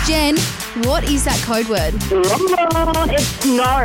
Jen, what is that code word? It's no.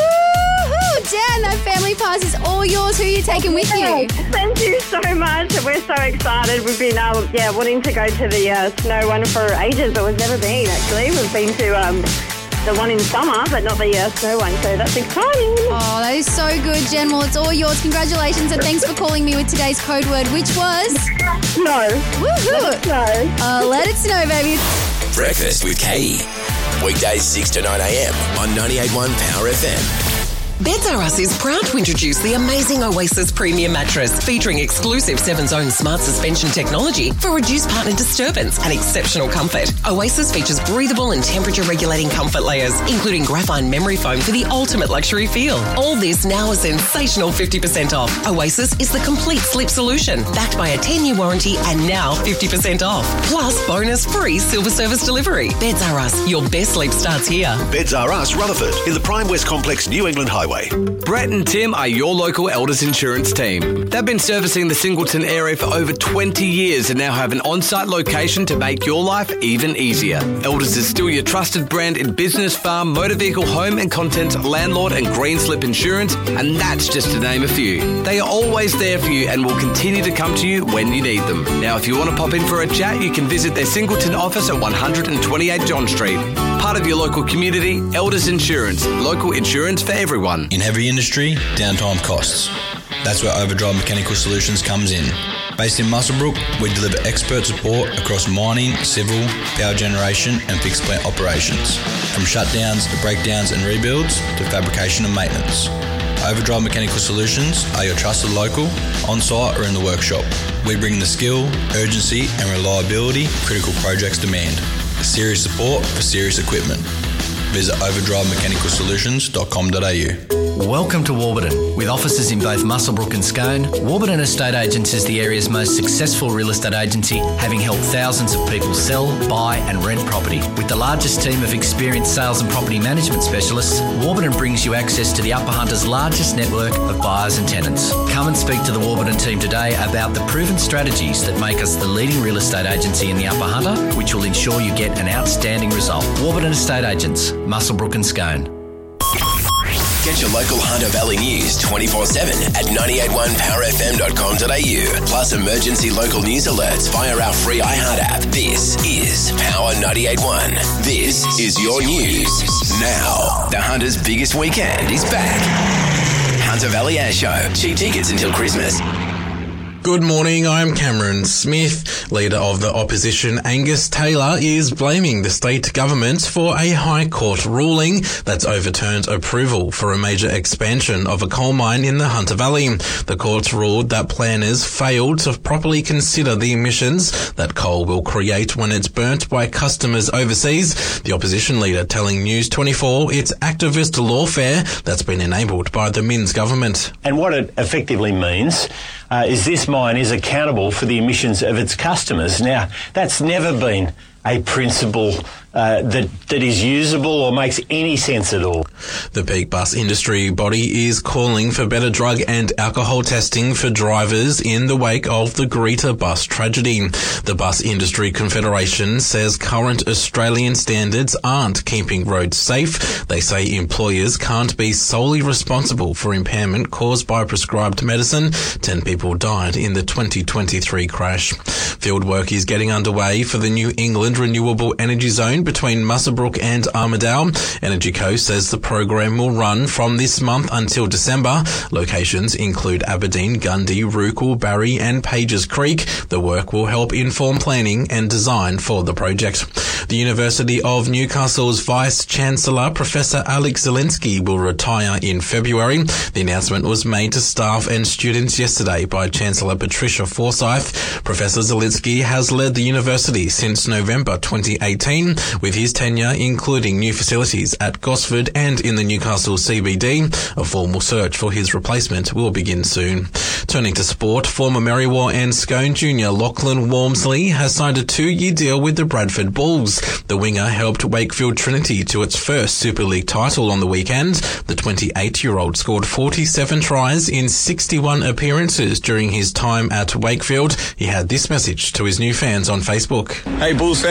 Woohoo! Jen, that family pass is all yours. Who are you taking with you? Thank you so much. We're so excited. We've been wanting to go to the snow one for ages, but we've never been, actually. We've been to the one in summer, but not the snow one, so that's exciting. Oh, that is so good, Jen. Well, it's all yours. Congratulations, and thanks for calling me with today's code word, which was... No. Woohoo! Let it snow. Let it snow, baby. Breakfast with Katie. Weekdays 6 to 9 a.m. on 98.1 Power FM. Beds R Us is proud to introduce the amazing Oasis Premium Mattress, featuring exclusive 7-zone smart suspension technology for reduced partner disturbance and exceptional comfort. Oasis features breathable and temperature-regulating comfort layers, including graphite memory foam for the ultimate luxury feel. All this now a sensational 50% off. Oasis is the complete sleep solution, backed by a 10-year warranty and now 50% off. Plus, bonus free silver service delivery. Beds R Us, your best sleep starts here. Beds R Us, Rutherford, in the Prime West Complex, New England Highway. Brett and Tim are your local Elders insurance team. They've been servicing the Singleton area for over 20 years and now have an on-site location to make your life even easier. Elders is still your trusted brand in business, farm, motor vehicle, home and contents, landlord and green slip insurance, and that's just to name a few. They are always there for you and will continue to come to you when you need them. Now, if you want to pop in for a chat, you can visit their Singleton office at 128 John Street. Part of your local community, Elders Insurance, local insurance for everyone. In heavy industry, downtime costs. That's where Overdrive Mechanical Solutions comes in. Based in Muswellbrook, we deliver expert support across mining, civil, power generation and fixed plant operations. From shutdowns, breakdowns and rebuilds to fabrication and maintenance. Overdrive Mechanical Solutions are your trusted local, on-site or in the workshop. We bring the skill, urgency and reliability critical projects demand. Serious support for serious equipment. Visit overdrivemechanicalsolutions.com.au. Welcome to Warburton. With offices in both Muswellbrook and Scone, Warburton Estate Agents is the area's most successful real estate agency, having helped thousands of people sell, buy and rent property. With the largest team of experienced sales and property management specialists, Warburton brings you access to the Upper Hunter's largest network of buyers and tenants. Come and speak to the Warburton team today about the proven strategies that make us the leading real estate agency in the Upper Hunter, which will ensure you get an outstanding result. Warburton Estate Agents, Muswellbrook and Scone. Get your local Hunter Valley news 24/7 at 981powerfm.com.au. Plus emergency local news alerts via our free iHeart app. This is Power 98.1. This is your news. Now, the Hunter's biggest weekend is back. Hunter Valley Air Show. Cheap tickets until Christmas. Good morning, I'm Cameron Smith. Leader of the opposition Angus Taylor is blaming the state government for a High Court ruling that's overturned approval for a major expansion of a coal mine in the Hunter Valley. The court ruled that planners failed to properly consider the emissions that coal will create when it's burnt by customers overseas. The opposition leader telling News 24 it's activist lawfare that's been enabled by the Minns government. And what it effectively means is this mine is accountable for the emissions of its customers. Now, that's never been a principle that is usable or makes any sense at all. The Peak Bus Industry body is calling for better drug and alcohol testing for drivers in the wake of the Greta bus tragedy. The Bus Industry Confederation says current Australian standards aren't keeping roads safe. They say employers can't be solely responsible for impairment caused by prescribed medicine. 10 people died in the 2023 crash. Fieldwork is getting underway for the New England Renewable Energy Zone between Muswellbrook and Armidale. Energy Coast says the program will run from this month until December. Locations include Aberdeen, Gundy, Rookel, Barry and Pages Creek. The work will help inform planning and design for the project. The University of Newcastle's Vice-Chancellor, Professor Alex Zielinski, will retire in February. The announcement was made to staff and students yesterday by Chancellor Patricia Forsyth. Professor Zielinski has led the university since November 2018, with his tenure including new facilities at Gosford and in the Newcastle CBD. A formal search for his replacement will begin soon. Turning to sport, former Merriwa and Scone junior Lachlan Walmsley has signed a 2-year deal with the Bradford Bulls. The winger helped Wakefield Trinity to its first Super League title on the weekend. The 28-year-old scored 47 tries in 61 appearances during his time at Wakefield. He had this message to his new fans on Facebook. Hey Bulls fans.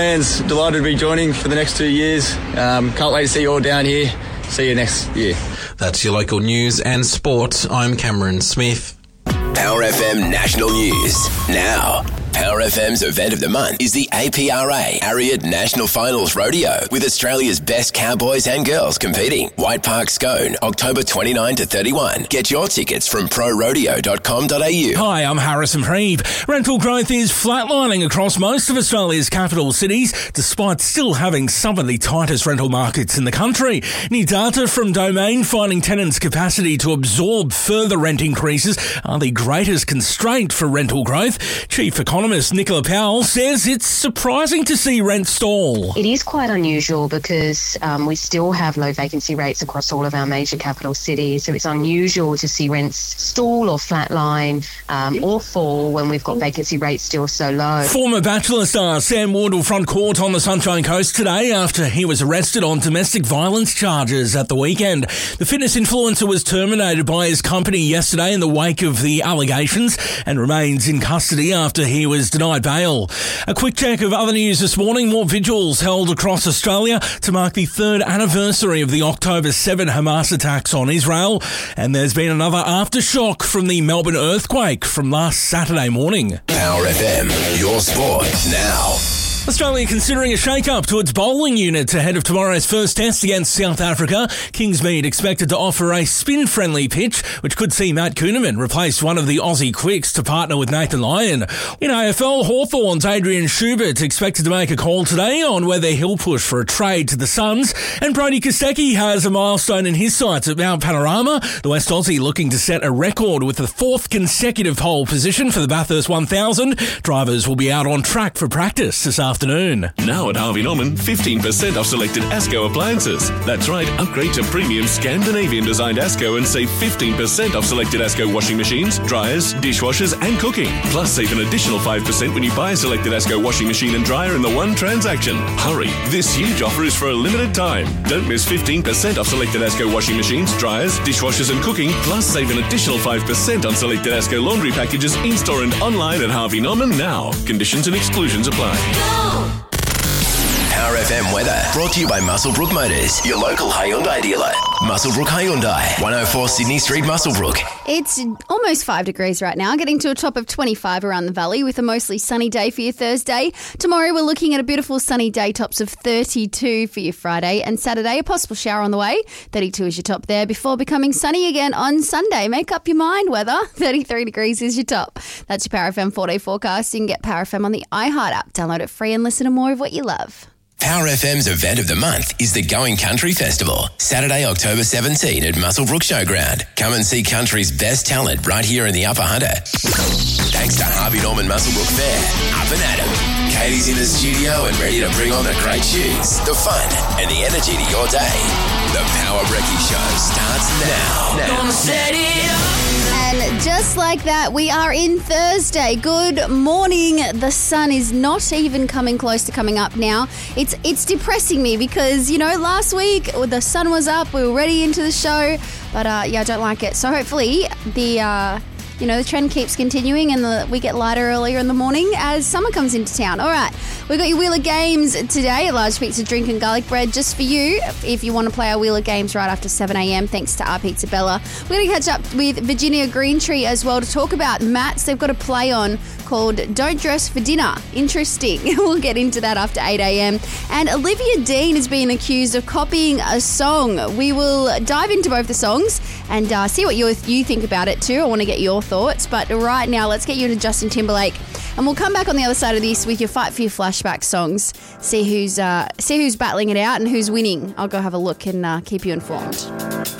fans, delighted to be joining for the next 2 years. Can't wait to see you all down here. See you next year. That's your local news and sport. I'm Cameron Smith. Power FM National News. Now, Power FM's event of the month is the APRA Ariat National Finals Rodeo with Australia's best cowboys and girls competing. White Park Scone, October 29 to 31. Get your tickets from prorodeo.com.au. Hi, I'm Harrison Reeve. Rental growth is flatlining across most of Australia's capital cities, despite still having some of the tightest rental markets in the country. New data from Domain finding tenants' capacity to absorb further rent increases are the greatest constraint for rental growth. Chief Economist Nicola Powell says it's surprising to see rent stall. It is quite unusual because we still have low vacancy rates across all of our major capital cities, so it's unusual to see rents stall or flatline or fall when we've got vacancy rates still so low. Former Bachelor star Sam Ward will front court on the Sunshine Coast today after he was arrested on domestic violence charges at the weekend. The fitness influencer was terminated by his company yesterday in the wake of the allegations and remains in custody after he was denied bail. A quick check of other news this morning. More vigils held across Australia to mark the third anniversary of the October 7 Hamas attacks on Israel. And there's been another aftershock from the Melbourne earthquake from last Saturday morning. Power FM, your sport now. Australia considering a shake-up to its bowling unit ahead of tomorrow's first test against South Africa. Kingsmead expected to offer a spin-friendly pitch, which could see Matt Kuhneman replace one of the Aussie quicks to partner with Nathan Lyon. In AFL, Hawthorn's Adrian Schubert expected to make a call today on whether he'll push for a trade to the Suns. And Brody Kostecki has a milestone in his sights at Mount Panorama. The West Aussie looking to set a record with the fourth consecutive pole position for the Bathurst 1000. Drivers will be out on track for practice this afternoon. Now at Harvey Norman, 15% off selected ASCO appliances. That's right, upgrade to premium Scandinavian designed ASCO and save 15% off selected ASCO washing machines, dryers, dishwashers and cooking. Plus save an additional 5% when you buy a selected ASCO washing machine and dryer in the one transaction. Hurry, this huge offer is for a limited time. Don't miss 15% off selected ASCO washing machines, dryers, dishwashers and cooking. Plus save an additional 5% on selected ASCO laundry packages in-store and online at Harvey Norman now. Conditions and exclusions apply. Power FM weather brought to you by Muswellbrook Motors, your local Hyundai dealer. Muswellbrook Hyundai, 104 Sydney Street, Muswellbrook. It's almost 5 degrees right now, getting to a top of 25 around the valley with a mostly sunny day for your Thursday. Tomorrow we're looking at a beautiful sunny day, tops of 32 for your Friday, and Saturday a possible shower on the way. 32 is your top there before becoming sunny again on Sunday. Make up your mind, weather. 33 degrees is your top. That's your Power FM 4-day forecast. You can get Power FM on the iHeart app. Download it free and listen to more of what you love. Power FM's event of the month is the Going Country Festival, Saturday, October 17 at Muswellbrook Showground. Come and see country's best talent right here in the Upper Hunter. Thanks to Harvey Norman Muswellbrook Fair, Up and Adam. Katie's in the studio and ready to bring on the great tunes, the fun and the energy to your day. The Power Brekkie Show starts now. Gonna set it up. And just like that, we are in Thursday. Good morning. The sun is not even coming close to coming up now. It's depressing me because, last week the sun was up, we were ready into the show, but I don't like it. So hopefully the trend keeps continuing and we get lighter earlier in the morning as summer comes into town. All right, we've got your Wheel of Games today, a large pizza, drink and garlic bread just for you if you want to play our Wheel of Games right after 7 a.m. thanks to our Pizza Bella. We're going to catch up with Virginia Greentree as well to talk about mats they've got a play on called Don't Dress for Dinner. Interesting. We'll get into that after 8 a.m. And Olivia Dean is being accused of copying a song. We will dive into both the songs and see what you think about it too. I want to get your thoughts. But right now, let's get you into Justin Timberlake. And we'll come back on the other side of this with your Fight for Your flashback songs. See who's battling it out and who's winning. I'll go have a look and keep you informed.